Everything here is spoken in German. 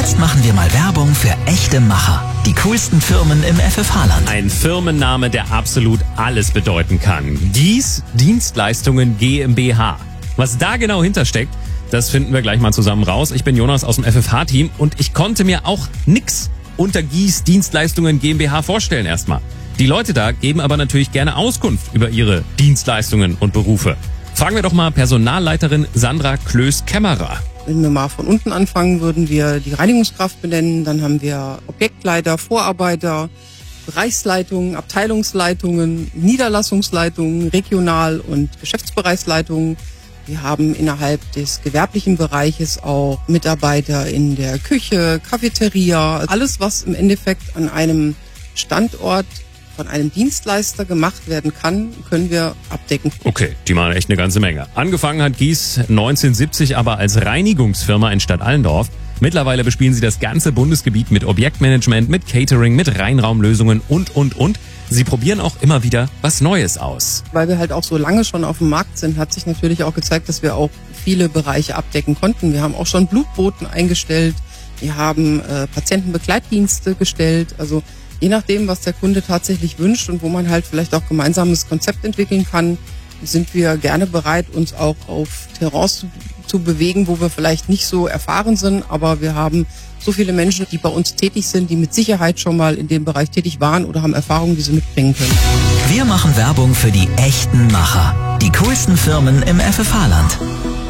Jetzt machen wir mal Werbung für echte Macher. Die coolsten Firmen im FFH-Land. Ein Firmenname, der absolut alles bedeuten kann. Gies Dienstleistungen GmbH. Was da genau hintersteckt, das finden wir gleich mal zusammen raus. Ich bin Jonas aus dem FFH-Team und ich konnte mir auch nix unter Gies Dienstleistungen GmbH vorstellen erstmal. Die Leute da geben aber natürlich gerne Auskunft über ihre Dienstleistungen und Berufe. Fragen wir doch mal Personalleiterin Sandra Klöß-Kämmerer. Wenn wir mal von unten anfangen, würden wir die Reinigungskraft benennen. Dann haben wir Objektleiter, Vorarbeiter, Bereichsleitungen, Abteilungsleitungen, Niederlassungsleitungen, Regional- und Geschäftsbereichsleitungen. Wir haben innerhalb des gewerblichen Bereiches auch Mitarbeiter in der Küche, Cafeteria. Alles, was im Endeffekt an einem Standort von einem Dienstleister gemacht werden kann, können wir abdecken. Okay, die machen echt eine ganze Menge. Angefangen hat Gies 1970 aber als Reinigungsfirma in Stadt Allendorf. Mittlerweile bespielen sie das ganze Bundesgebiet mit Objektmanagement, mit Catering, mit Reinraumlösungen und. Sie probieren auch immer wieder was Neues aus. Weil wir halt auch so lange schon auf dem Markt sind, hat sich natürlich auch gezeigt, dass wir auch viele Bereiche abdecken konnten. Wir haben auch schon Blutboten eingestellt, wir haben Patientenbegleitdienste gestellt, also je nachdem, was der Kunde tatsächlich wünscht und wo man halt vielleicht auch gemeinsames Konzept entwickeln kann, sind wir gerne bereit, uns auch auf Terrains zu bewegen, wo wir vielleicht nicht so erfahren sind, aber wir haben so viele Menschen, die bei uns tätig sind, die mit Sicherheit schon mal in dem Bereich tätig waren oder haben Erfahrungen, die sie mitbringen können. Wir machen Werbung für die echten Macher. Die coolsten Firmen im FFH-Land.